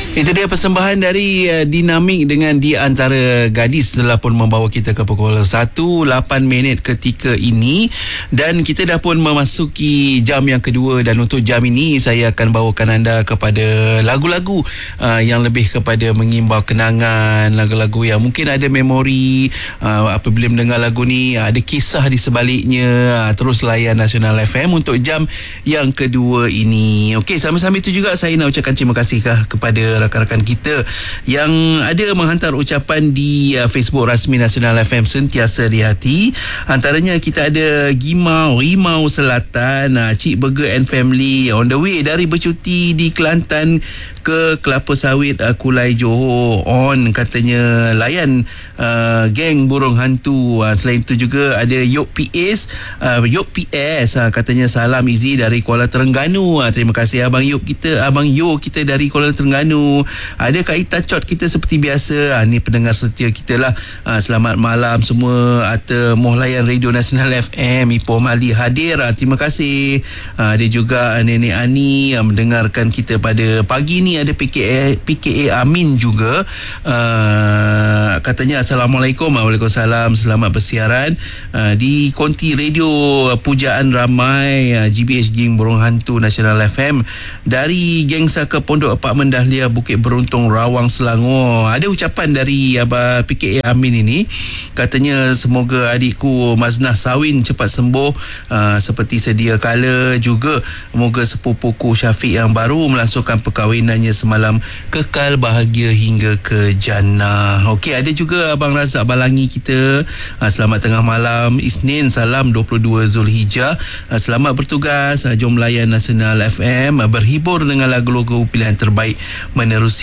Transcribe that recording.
Itu dia persembahan dari Dinamik dengan Di Antara Gadis telah pun membawa kita ke pukul 1:08 ketika ini, dan kita dah pun memasuki jam yang kedua, dan untuk jam ini saya akan bawakan anda kepada lagu-lagu yang lebih kepada mengimbau kenangan, lagu-lagu yang mungkin ada memori apabila mendengar lagu ni, ada kisah di sebaliknya. Terus layan Nasional FM untuk jam yang kedua ini. Okey, sama-sama itu juga saya nak ucapkan terima kasih kepada rakan-rakan kita yang ada menghantar ucapan di Facebook rasmi Nasional FM Sentiasa di Hati. Antaranya kita ada Rimau Selatan, Cik Burger and Family on the way dari bercuti di Kelantan ke Kelapa Sawit, Kulai Johor. On katanya layan geng burung hantu. Selain itu juga ada Yok PS katanya salam Izzy dari Kuala Terengganu. Terima kasih Abang Yo kita dari Kuala Terengganu. Ada Kak Ita Chot kita seperti biasa. Ni pendengar setia kita lah. Selamat malam semua. Ata Mohlayan Radio Nasional FM, Ipoh Mali hadir. Terima kasih. Ada juga Nenek Ani mendengarkan kita pada pagi ni. Ada PKA Amin juga. Katanya Assalamualaikum. Waalaikumsalam. Selamat bersiaran di konti radio Pujaan Ramai, GBH Geng Burung Hantu Nasional FM dari Geng Saka Pondok Apartmen Dahlia Bukit Beruntung, Rawang, Selangor. Ada ucapan dari Abang PKA Amin ini. Katanya semoga adikku Maznah Sawin cepat sembuh seperti sedia kala. Juga semoga sepupuku Syafiq yang baru melangsungkan perkahwinannya semalam kekal bahagia hingga ke jannah. Okey, ada juga Abang Razak Balangi kita. Selamat tengah malam Isnin, salam 22 Zulhijjah. Selamat bertugas. Jom layan Nasional FM, berhibur dengan lagu-lagu pilihan terbaik menerusi